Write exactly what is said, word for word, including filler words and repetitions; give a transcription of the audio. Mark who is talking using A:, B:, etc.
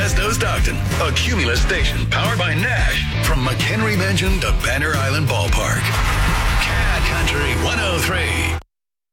A: Modesto Stockton, a Cumulus station powered by Nash. From McHenry Mansion to Banner Island Ballpark.